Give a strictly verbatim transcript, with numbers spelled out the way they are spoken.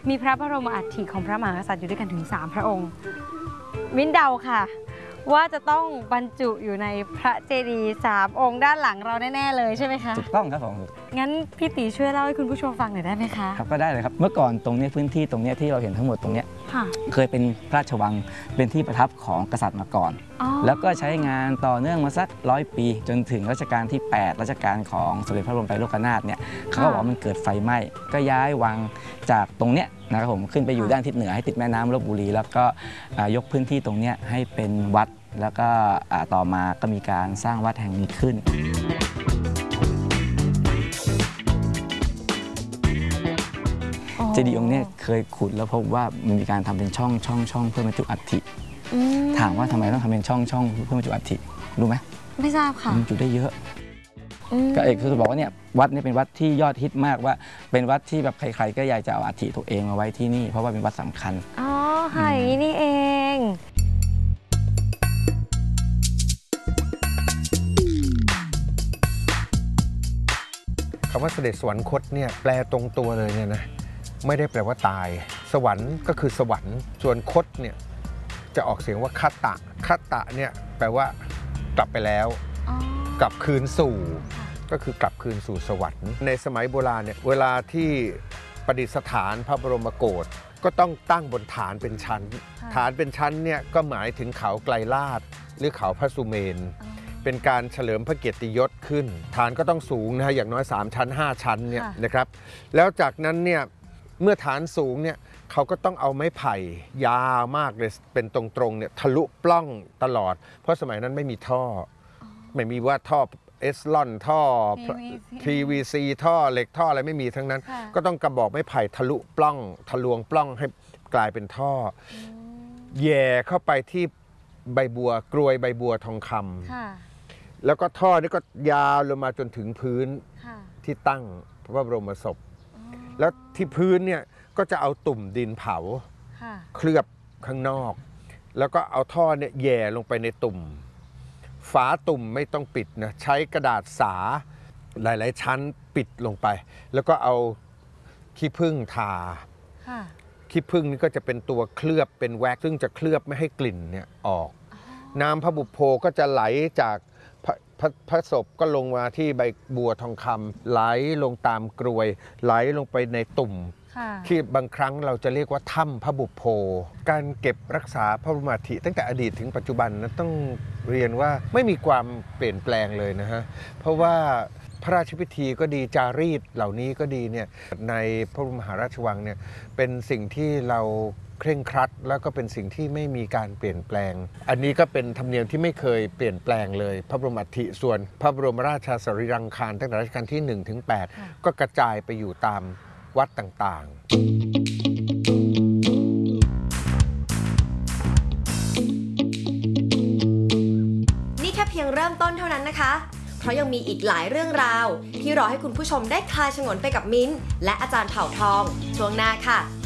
มีพระบรมอัฐิของพระมหากษัตริย์อยู่ด้วยกันถึงสามพระองค์มิ้นเดาค่ะว่าจะต้องบรรจุอยู่ในพระเจดีย์สามองค์ด้านหลังเราแน่ๆเลยใช่ไหมคะถูกต้องครับผมงั้นพี่ตีช่วยเล่าให้คุณผู้ชมฟังหน่อยได้ไหมคะครับก็ได้เลยครับเมื่อก่อนตรงนี้พื้นที่ตรงนี้ที่เราเห็นทั้งหมดตรงนี้เคยเป็นพระราชวังเป็นที่ประทับของกษัตริย์มาก่อนแล้วก็ใช้งานต่อเนื่องมาสักร้อยปีจนถึงรัชกาลที่แปดรัชกาลของสมเด็จพระบรมไตรโลกนาถเนี่ยเขาก็บอกมันเกิดไฟไหม้ก็ย้ายวังจากตรงเนี้ยนะครับผมขึ้นไปอยู่ด้านทิศเหนือให้ติดแม่น้ำลพบุรีแล้วก็ยกพื้นที่ตรงนี้ให้เป็นวัดแล้วก็ต่อมาก็มีการสร้างวัดแห่งนี้ขึ้นเจดีย์องค์นี้เคยขุดแล้วพบว่ามันมีการทำเป็นช่องช่องช่องเพื่อบรรจุอัฐิถามว่าทำไมต้องทำเป็นช่องช่องเพื่อบรรจุอัฐิรู้ไหมไม่ทราบค่ะบรรจุได้เยอะก็เอกคือบอกว่าเนี่ยวัดนี้เป็นวัดที่ยอดฮิตมากว่าเป็นวัดที่แบบใครๆก็อยากจะเอาอัฐิตัวเองมาไว้ที่นี่เพราะว่าเป็นวัดสำคัญอ๋อค่ะอย่างนี้นี่เองคำว่าเสด็จสวรรคตเนี่ยแปลตรงตัวเลยเนี่ยนะไม่ได้แปลว่าตายสวรรค์ก็คือสวรรค์ส่วนคตเนี่ยจะออกเสียงว่าคัตตะคัตตะเนี่ยแปลว่ากลับไปแล้วกลับคืนสู่ก็คือกลับคืนสู่สวรรค์ในสมัยโบราณเนี่ยเวลาที่ประดิษฐานพระบรมโกศก็ต้องตั้งบนฐานเป็นชั้นฐานเป็นชั้นเนี่ยก็หมายถึงเขาไกลลาศหรือเขาพระสุเมนเป็นการเฉลิมพระเกียรติยศขึ้นฐานก็ต้องสูงนะฮะอย่างน้อยสามชั้นห้าชั้นเนี่ยนะครับแล้วจากนั้นเนี่ยเมื่อฐานสูงเนี่ยเขาก็ต้องเอาไม้ไผ่ยาวมากเลยเป็นตรงๆเนี่ยทะลุปล้องตลอดเพราะสมัยนั้นไม่มีท่อไม่มีว่าท่อเอสลอนท่อ พี วี ซี ท่อเหล็กท่ออะไรไม่มีทั้งนั้นก็ต้องกระบอกไม้ไผ่ทะลุปล้องทะลวงปล้องให้กลายเป็นท่อแย่เข้าไปที่ใบบัวกรวยใบบัวทองคำแล้วก็ท่อนี้ก็ยาวลงมาจนถึงพื้นที่ตั้งพระบรมศพแล้วที่พื้นเนี่ยก็จะเอาตุ่มดินเผาเคลือบข้างนอกแล้วก็เอาท่อเนี่ยแย่ลงไปในตุ่มฝาตุ่มไม่ต้องปิดนะใช้กระดาษสาหลายๆชั้นปิดลงไปแล้วก็เอาขี้ผึ้งทาขี้ผึ้งนี่ก็จะเป็นตัวเคลือบเป็นแว็กซ์ซึ่งจะเคลือบไม่ให้กลิ่นเนี่ยออกน้ำพระบุพโภก็จะไหลจากพระพระพระศพก็ลงมาที่ใบบัวทองคำไหลลงตามกรวยไหลลงไปในตุ่มที่บางครั้งเราจะเรียกว่าถ้ำพระบุพโภการเก็บรักษาพระบรมอัฐิตั้งแต่อดีตถึงปัจจุบันนะต้องเรียนว่าไม่มีความเปลี่ยนแปลงเลยนะฮะเพราะว่าพระราชพิธีก็ดีจารีตเหล่านี้ก็ดีเนี่ยในพระบรมมหาราชวังเนี่ยเป็นสิ่งที่เราเคร่งครัดแล้วก็เป็นสิ่งที่ไม่มีการเปลี่ยนแปลงอันนี้ก็เป็นธรรมเนียมที่ไม่เคยเปลี่ยนแปลงเลยพระบรมอัฐิส่วนพระบรมราชสรีรังคารตั้งแต่รัชกาลที่หนึ่งถึงแปดก็กระจายไปอยู่ตามวัดต่างๆนี่แค่เพียงเริ่มต้นเท่านั้นนะคะเพราะยังมีอีกหลายเรื่องราวที่รอให้คุณผู้ชมได้คลายฉงนไปกับมิ้นท์และอาจารย์เผ่าทองช่วงหน้าค่ะ